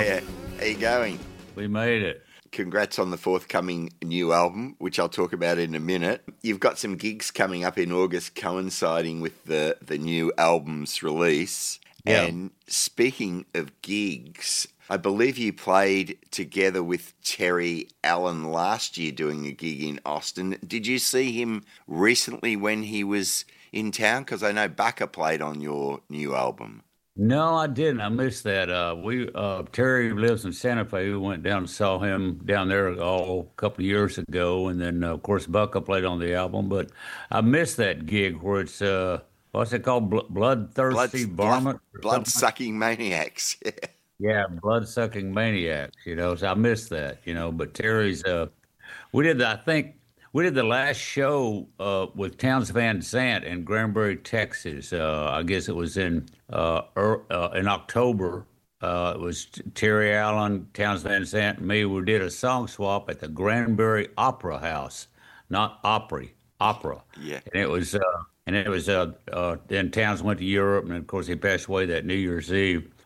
Hiya. How you going? We made it. Congrats on the forthcoming new album, which I'll talk about in a minute. You've got some gigs coming up in August coinciding with the new album's release. Yeah. And speaking of gigs, I believe you played together with Terry Allen last year doing a gig in Austin. Did you see him recently when he was in town? Because I know Baka played on your new album. No, I didn't. I missed that. Terry lives in Santa Fe. We went down and saw him down there a couple of years ago, and then of course Bucka played on the album. But I missed that gig where it's what's it called? Bloodthirsty Varmint, Blood-sucking maniacs. Yeah, blood-sucking maniacs. So I missed that. But Terry's. We did. I think we did the last show with Towns Van Zant in Granbury, Texas. I guess it was in October. It was Terry Allen, Towns Van Zant, and me. We did a song swap at the Granbury Opera House, not Opry, Opera. Yeah. And it was then Towns went to Europe, and of course he passed away that New Year's Eve.